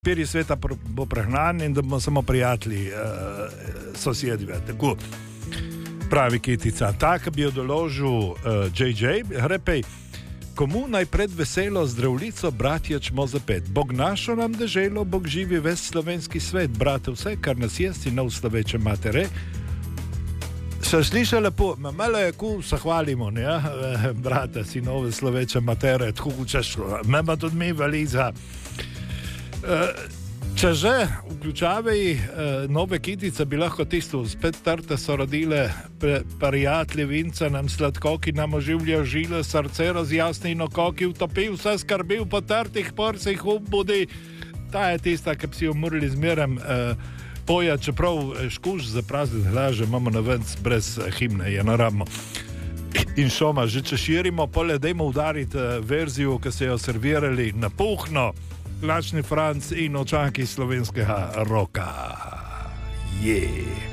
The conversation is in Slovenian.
peri sveta bo prehnan in da bomo samo prijatelji, sosedje. Tako pravi Kitica. Tak bi jo doložil JJ, repej, komu naj pred veselo zdravljico bratječ mo zapet. Bog našo nam deželo, Bog živi ves slovenski svet. Brate, vse, kar nas je, si nov sloveče matere. Se sliša lepo, malo je se hvalimo, ne? Brate, si nove sloveče matere, tako učeš, mema tudi mi valiza. Če že vključavaj nove Kitice, bi lahko tisto spet trte so rodile, prijatelji vinca nam sladko, ki nam oživlja žile, srce razjasni in oko, ki utopi vse skrbi v potrtih prsih obudi. Ta je tista, ki bi si jo morali zmerem poja, čeprav škuš za praznik hlaže, imamo na venc brez himne, je naravno. In šoma, že če širimo, pole dajmo udariti verzijo, ki se jo servirali na puhno, Lačni Franc in očaki slovenskega roka. Yeah.